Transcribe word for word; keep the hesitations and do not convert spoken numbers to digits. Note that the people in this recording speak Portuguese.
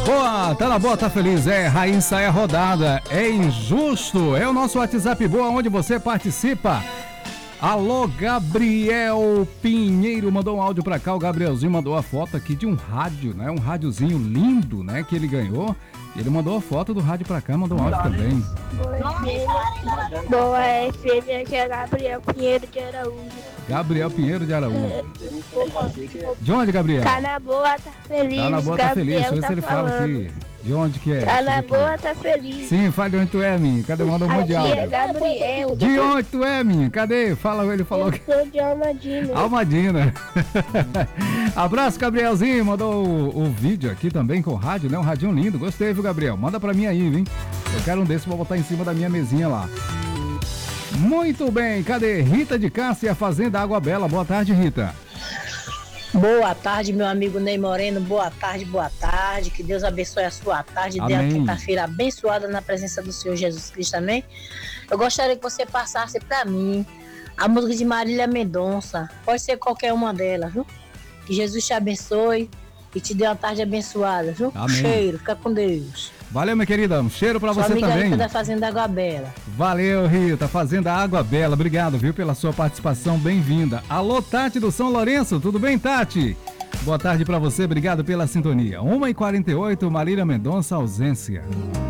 Boa, tá na boa, tá feliz. É, Raíssa é rodada. É injusto. É o nosso WhatsApp Boa, onde você participa. Alô, Gabriel Pinheiro mandou um áudio pra cá. O Gabrielzinho mandou a foto aqui de um rádio, né? Um rádiozinho lindo, né? Que ele ganhou. Ele mandou a foto do rádio pra cá, mandou um áudio também. Boa F M, aqui é Gabriel Pinheiro de Araújo. Gabriel Pinheiro de Araújo. De onde, Gabriel? Tá na boa, tá feliz. Tá na boa, tá feliz. Deixa eu ver tá se ele fala falando. aqui. De onde que é? Tá na Deixa eu ver boa, aqui. tá feliz. Sim, fala de onde tu é, minha. Cadê? Manda um monte de Aqui é áudio. Gabriel. De onde tu é, minha? Cadê? Fala, ele falou Eu que... sou de Almadina. Almadina. Abraço, Gabrielzinho. Mandou o, o vídeo aqui também com o rádio, né? Um radinho lindo. Gostei, viu, Gabriel? Manda pra mim aí, viu? Eu quero um desses pra botar em cima da minha mesinha lá. Muito bem. Cadê? Rita de Cássia, Fazenda Água Bela. Boa tarde, Rita. Boa tarde, meu amigo Ney Moreno. Boa tarde, boa tarde. Que Deus abençoe a sua tarde. Dê a Amém. quinta-feira abençoada na presença do Senhor Jesus Cristo, amém? Eu gostaria que você passasse pra mim a música de Marília Mendonça. Pode ser qualquer uma delas, viu? Que Jesus te abençoe e te dê uma tarde abençoada, viu? Amém. Cheiro, fica com Deus. Valeu, minha querida. Um cheiro pra Sua você amiga também. Rita da Fazenda Água Bela. Valeu, Rita. Fazenda Água Bela. Obrigado, viu, pela sua participação. Bem-vinda. Alô, Tati do São Lourenço. Tudo bem, Tati? Boa tarde pra você. Obrigado pela sintonia. uma e quarenta e oito, Marília Mendonça, ausência.